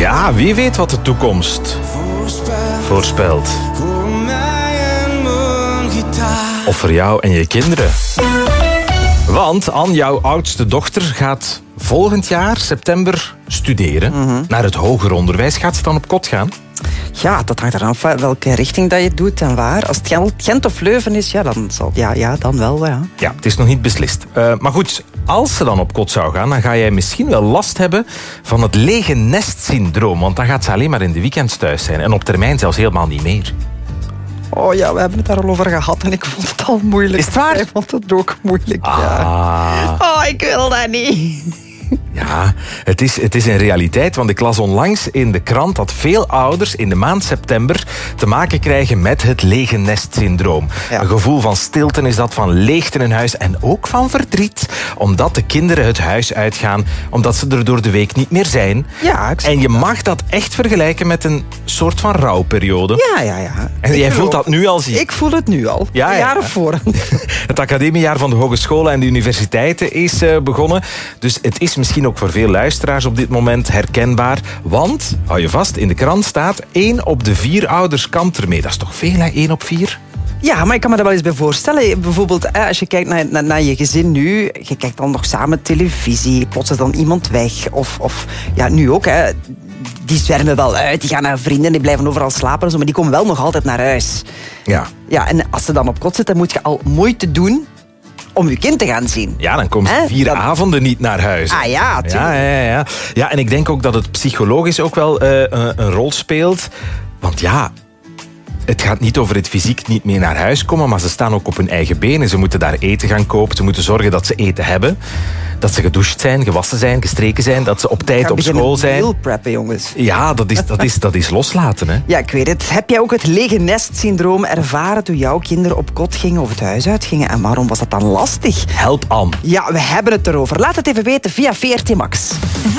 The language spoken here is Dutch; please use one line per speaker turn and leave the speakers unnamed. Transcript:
Ja, wie weet wat de toekomst voorspelt. Of voor jou en je kinderen. Want Anne, jouw oudste dochter, gaat volgend jaar, september, studeren. Naar het hoger onderwijs. Gaat ze dan op kot gaan?
Ja, dat hangt eraan af welke richting dat je het doet en waar. Als het Gent of Leuven is, ja, dan zal, ja, dan wel. Ja.
Ja, het is nog niet beslist. Maar goed, als ze dan op kot zou gaan, dan ga jij misschien wel last hebben van het lege nest-syndroom. Want dan gaat ze alleen maar in de weekends thuis zijn. En op termijn zelfs helemaal niet meer.
Oh ja, we hebben het daar al over gehad en ik vond het al moeilijk.
Is het waar?
Ik vond het ook moeilijk, ja. Oh, ik wil dat niet.
Ja, het is een realiteit, want ik las onlangs in de krant dat veel ouders in de maand september te maken krijgen met het lege nest-syndroom. Ja. Een gevoel van stilte is dat, van leegte in huis en ook van verdriet, omdat de kinderen het huis uitgaan, omdat ze er door de week niet meer zijn.
Ja,
en je mag dat echt vergelijken met een soort van rouwperiode.
Ja.
En jij voelt dat nu al, zie je?
Ik voel het nu al.
Ja.
Jaren voor.
Het academiejaar van de hogescholen en de universiteiten is begonnen. Dus het is misschien ook voor veel luisteraars op dit moment herkenbaar. Want, hou je vast, in de krant staat 1 op de 4 ouders kampt ermee. Dat is toch veel, hè? 1 op 4?
Ja, maar ik kan me dat wel eens bij voorstellen. Bijvoorbeeld, als je kijkt naar je gezin nu, je kijkt dan nog samen televisie, plots is dan iemand weg. Of ja, nu ook, hè. Die zwermen wel uit, die gaan naar vrienden, die blijven overal slapen en zo, maar die komen wel nog altijd naar huis. Ja, en als ze dan op kot zitten, moet je al moeite doen om je kind te gaan zien. Ja,
dan komen ze 4 avonden niet naar huis.
Ah ja, tuurlijk.
Ja, en ik denk ook dat het psychologisch ook wel een rol speelt. Want ja, het gaat niet over het fysiek niet meer naar huis komen, maar ze staan ook op hun eigen benen. Ze moeten daar eten gaan kopen, ze moeten zorgen dat ze eten hebben. Dat ze gedoucht zijn, gewassen zijn, gestreken zijn, dat ze op tijd op school zijn.
Meal preppen, jongens.
Ja, dat is loslaten, hè.
Ja, ik weet het. Heb jij ook het lege nest-syndroom ervaren toen jouw kinderen op kot gingen of het huis uitgingen? En waarom was dat dan lastig?
Help Anne.
Ja, we hebben het erover. Laat het even weten via VRT Max.